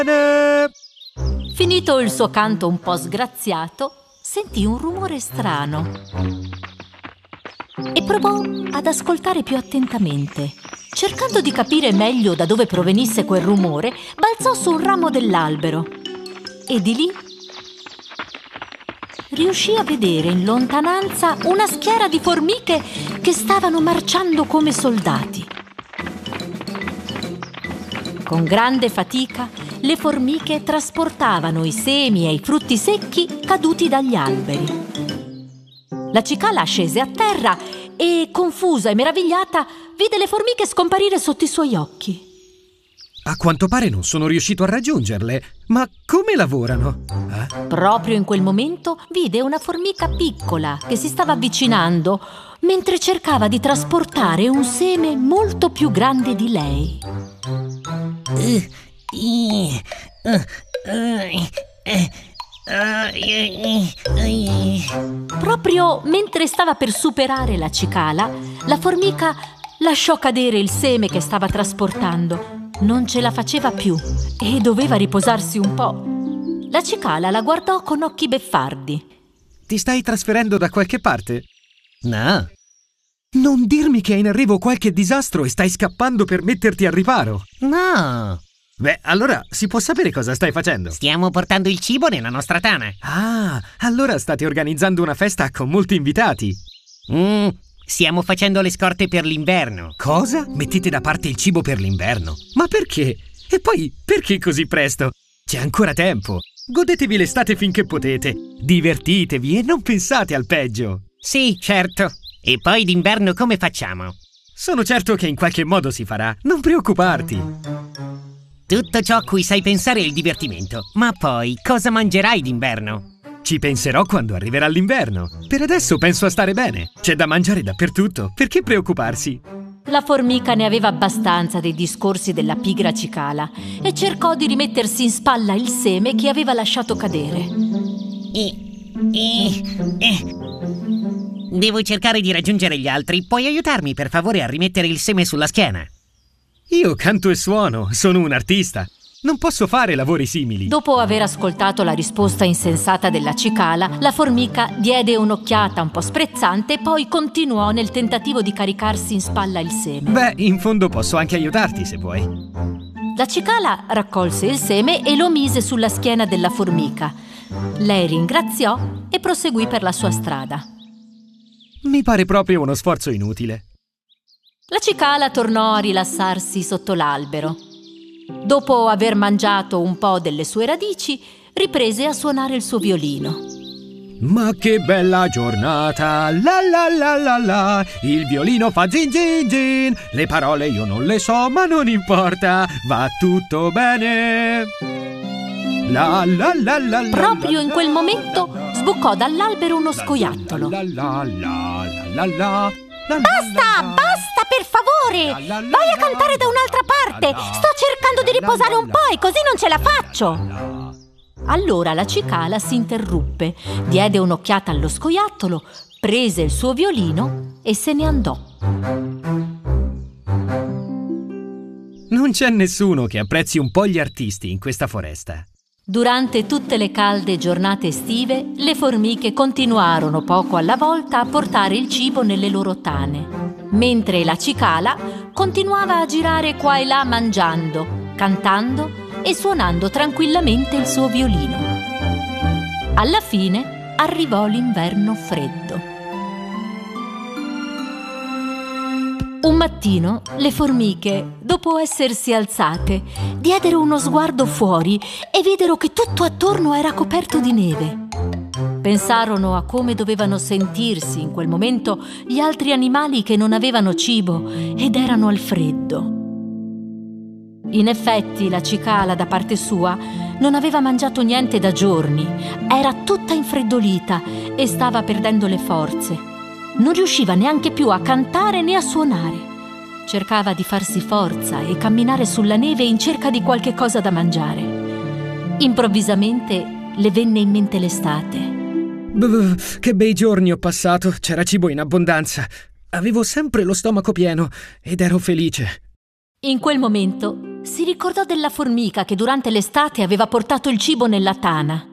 Finito il suo canto un po' sgraziato, sentì un rumore strano e provò ad ascoltare più attentamente. Cercando di capire meglio da dove provenisse quel rumore, balzò su un ramo dell'albero e di lì riuscì a vedere in lontananza una schiera di formiche che stavano marciando come soldati. Con grande fatica, le formiche trasportavano i semi e i frutti secchi caduti dagli alberi. La cicala scese a terra e, confusa e meravigliata, vide le formiche scomparire sotto i suoi occhi. A quanto pare non sono riuscito a raggiungerle. Ma come lavorano? Proprio in quel momento vide una formica piccola che si stava avvicinando mentre cercava di trasportare un seme molto più grande di lei. Proprio mentre stava per superare la cicala, la formica lasciò cadere il seme che stava trasportando. Non ce la faceva più e doveva riposarsi un po'. La cicala la guardò con occhi beffardi. Ti stai trasferendo da qualche parte? No. Non dirmi che è in arrivo qualche disastro e stai scappando per metterti al riparo. No. Beh, allora si può sapere cosa stai facendo? Stiamo portando il cibo nella nostra tana. Ah, allora state organizzando una festa con molti invitati. Stiamo facendo le scorte per l'inverno. Cosa? Mettete da parte il cibo per l'inverno? Ma perché? E poi, perché così presto? C'è ancora tempo. Godetevi l'estate finché potete. Divertitevi e non pensate al peggio. Sì, certo. E poi d'inverno come facciamo? Sono certo che in qualche modo si farà. Non preoccuparti. Tutto ciò a cui sai pensare è il divertimento. Ma poi, cosa mangerai d'inverno? Ci penserò quando arriverà l'inverno. Per adesso penso a stare bene. C'è da mangiare dappertutto. Perché preoccuparsi? La formica ne aveva abbastanza dei discorsi della pigra cicala e cercò di rimettersi in spalla il seme che aveva lasciato cadere. Devo cercare di raggiungere gli altri. Puoi aiutarmi, per favore, a rimettere il seme sulla schiena? Io canto e suono. Sono un artista. Non posso fare lavori simili. Dopo aver ascoltato la risposta insensata della cicala, la formica diede un'occhiata un po' sprezzante e poi continuò nel tentativo di caricarsi in spalla il seme. Beh, in fondo posso anche aiutarti se vuoi. La cicala raccolse il seme e lo mise sulla schiena della formica. Lei ringraziò e proseguì per la sua strada. Mi pare proprio uno sforzo inutile. La cicala tornò a rilassarsi sotto l'albero. Dopo aver mangiato un po' delle sue radici, riprese a suonare il suo violino. Ma che bella giornata, la la la la la, il violino fa zin zin zin, le parole io non le so ma non importa, va tutto bene. La la la la la. Proprio in quel momento sbucò dall'albero uno scoiattolo. Basta, basta, per favore! Vai a cantare da un'altra parte! Sto cercando di riposare un po' e così non ce la faccio! Allora la cicala si interruppe, diede un'occhiata allo scoiattolo, prese il suo violino e se ne andò. Non c'è nessuno che apprezzi un po' gli artisti in questa foresta. Durante tutte le calde giornate estive, le formiche continuarono poco alla volta a portare il cibo nelle loro tane, mentre la cicala continuava a girare qua e là mangiando, cantando e suonando tranquillamente il suo violino. Alla fine arrivò l'inverno freddo. Un mattino le formiche, dopo essersi alzate, diedero uno sguardo fuori e videro che tutto attorno era coperto di neve. Pensarono a come dovevano sentirsi in quel momento gli altri animali che non avevano cibo ed erano al freddo. In effetti la cicala, da parte sua, non aveva mangiato niente da giorni, era tutta infreddolita e stava perdendo le forze. Non riusciva neanche più a cantare né a suonare. Cercava di farsi forza e camminare sulla neve in cerca di qualche cosa da mangiare. Improvvisamente le venne in mente l'estate. Che bei giorni ho passato, c'era cibo in abbondanza. Avevo sempre lo stomaco pieno ed ero felice. In quel momento Si ricordò della formica che durante l'estate aveva portato il cibo nella tana.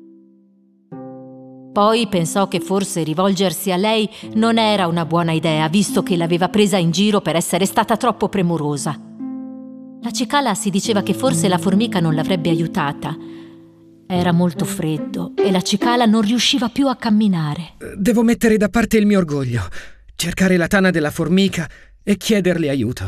Poi pensò che forse rivolgersi a lei non era una buona idea, visto che l'aveva presa in giro per essere stata troppo premurosa. La cicala si diceva che forse la formica non l'avrebbe aiutata. Era molto freddo e la cicala non riusciva più a camminare. Devo mettere da parte il mio orgoglio, cercare la tana della formica e chiederle aiuto.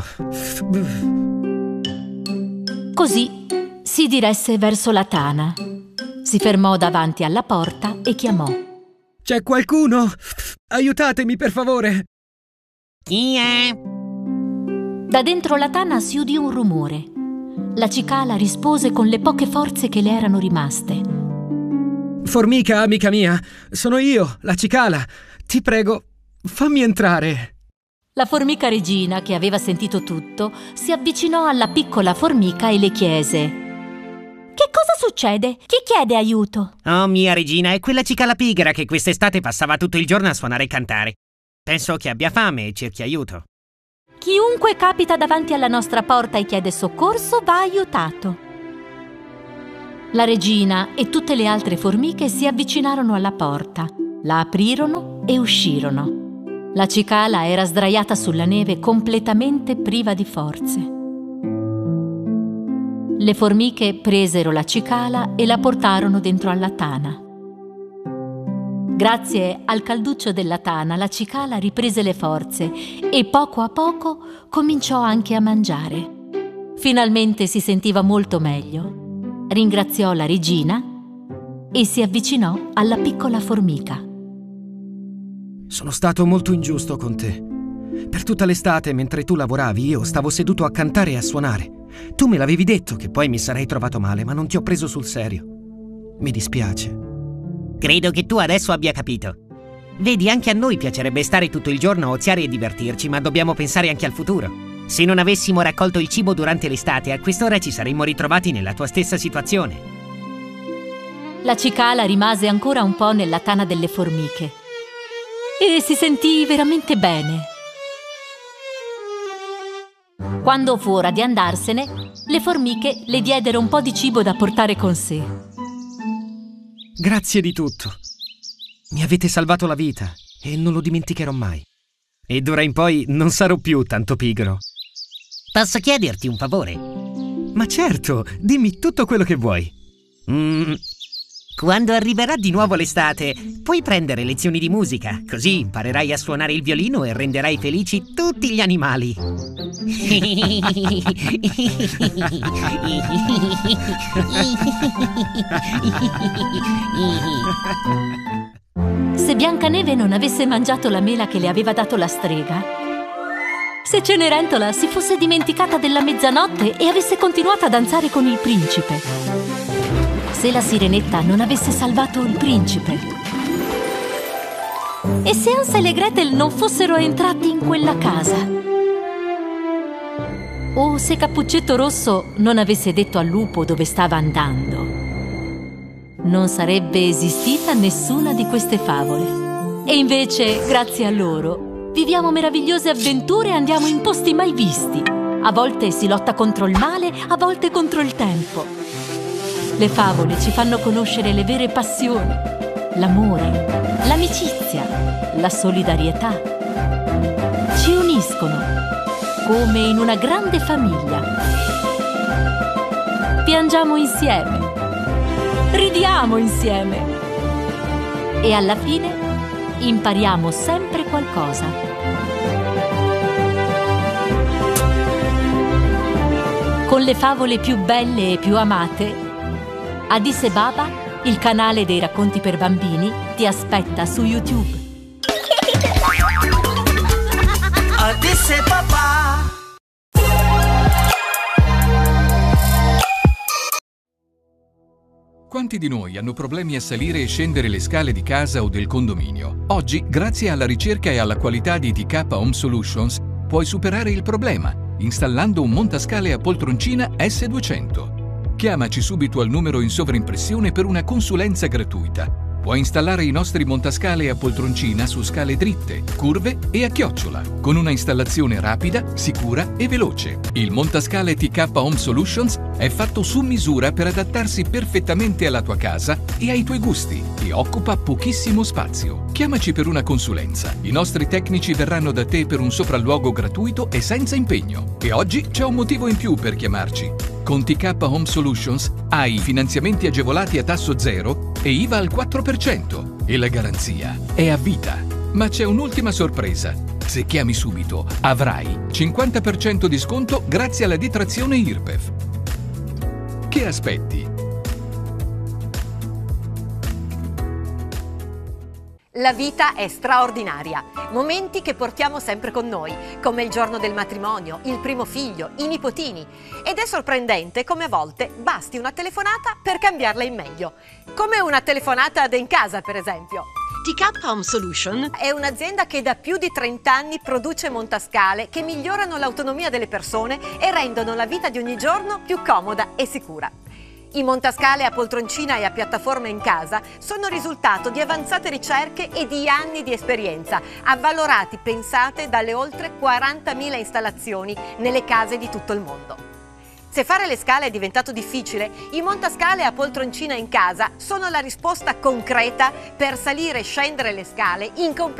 Così si diresse verso la tana. Si fermò davanti alla porta e chiamò. C'è qualcuno? Aiutatemi, per favore! Chi è? Da dentro la tana si udì un rumore. La cicala rispose con le poche forze che le erano rimaste. Formica, amica mia, sono io, la cicala. Ti prego, fammi entrare. La formica regina, che aveva sentito tutto, si avvicinò alla piccola formica e le chiese: «Che cosa succede? Chi chiede aiuto?» Oh, mia regina, è quella cicala pigra che quest'estate passava tutto il giorno a suonare e cantare. Penso che abbia fame e cerchi aiuto. «Chiunque capita davanti alla nostra porta e chiede soccorso va aiutato». La regina e tutte le altre formiche si avvicinarono alla porta, la aprirono e uscirono. La cicala era sdraiata sulla neve completamente priva di forze. Le formiche presero la cicala e la portarono dentro alla tana. Grazie al calduccio della tana, la cicala riprese le forze e poco a poco cominciò anche a mangiare. Finalmente si sentiva molto meglio. Ringraziò la regina e si avvicinò alla piccola formica. Sono stato molto ingiusto con te. Per tutta l'estate, mentre tu lavoravi, io stavo seduto a cantare e a suonare. Tu me l'avevi detto che poi mi sarei trovato male, ma non ti ho preso sul serio. Mi dispiace. Credo che tu adesso abbia capito. Vedi, anche a noi piacerebbe stare tutto il giorno a oziare e divertirci, ma dobbiamo pensare anche al futuro. Se non avessimo raccolto il cibo durante l'estate, a quest'ora ci saremmo ritrovati nella tua stessa situazione. La cicala rimase ancora un po' nella tana delle formiche e si sentì veramente bene. Quando fu ora di andarsene, le formiche le diedero un po' di cibo da portare con sé. Grazie di tutto. Mi avete salvato la vita e non lo dimenticherò mai. E d'ora in poi non sarò più tanto pigro. Posso chiederti un favore? Ma certo, dimmi tutto quello che vuoi. Quando arriverà di nuovo l'estate, puoi prendere lezioni di musica, così imparerai a suonare il violino e renderai felici tutti gli animali. Se Biancaneve non avesse mangiato la mela che le aveva dato la strega, se Cenerentola si fosse dimenticata della mezzanotte e avesse continuato a danzare con il principe, se la Sirenetta non avesse salvato il principe, e se Hansel e Gretel non fossero entrati in quella casa, o se Cappuccetto Rosso non avesse detto al lupo dove stava andando, non sarebbe esistita nessuna di queste favole. E invece, grazie a loro, viviamo meravigliose avventure e andiamo in posti mai visti. A volte si lotta contro il male, a volte contro il tempo. Le favole ci fanno conoscere le vere passioni, l'amore, l'amicizia, la solidarietà. Ci uniscono, come in una grande famiglia. Piangiamo insieme, ridiamo insieme e alla fine impariamo sempre qualcosa. Con le favole più belle e più amate, Addis e Baba, il canale dei racconti per bambini, ti aspetta su YouTube. Addis e Baba. Quanti di noi hanno problemi a salire e scendere le scale di casa o del condominio? Oggi, grazie alla ricerca e alla qualità di TK Home Solutions, puoi superare il problema installando un montascale a poltroncina S200. Chiamaci subito al numero in sovraimpressione per una consulenza gratuita. Puoi installare i nostri montascale a poltroncina su scale dritte, curve e a chiocciola, con una installazione rapida, sicura e veloce. Il montascale TK Home Solutions è fatto su misura per adattarsi perfettamente alla tua casa e ai tuoi gusti e occupa pochissimo spazio. Chiamaci per una consulenza. I nostri tecnici verranno da te per un sopralluogo gratuito e senza impegno. E oggi c'è un motivo in più per chiamarci. Con TK Home Solutions hai finanziamenti agevolati a tasso zero e IVA al 4% e la garanzia è a vita. Ma c'è un'ultima sorpresa. Se chiami subito avrai 50% di sconto grazie alla detrazione IRPEF. Che aspetti? La vita è straordinaria, momenti che portiamo sempre con noi, come il giorno del matrimonio, il primo figlio, i nipotini. Ed è sorprendente come a volte basti una telefonata per cambiarla in meglio, come una telefonata ad Encasa per esempio. TK Home Solution È un'azienda che da più di 30 anni produce montascale che migliorano l'autonomia delle persone e rendono la vita di ogni giorno più comoda e sicura. I montascale a poltroncina e a piattaforma in casa sono risultato di avanzate ricerche e di anni di esperienza, avvalorati, pensate, dalle oltre 40.000 installazioni nelle case di tutto il mondo. Se fare le scale è diventato difficile, i montascale a poltroncina in casa sono la risposta concreta per salire e scendere le scale in